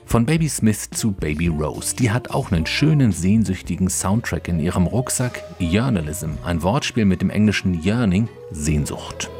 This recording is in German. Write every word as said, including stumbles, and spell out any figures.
Von Baby Smith zu Baby Rose, die hat auch einen schönen, sehnsüchtigen Soundtrack in ihrem Rucksack. Yearnalism, ein Wortspiel mit dem englischen Yearning, Sehnsucht.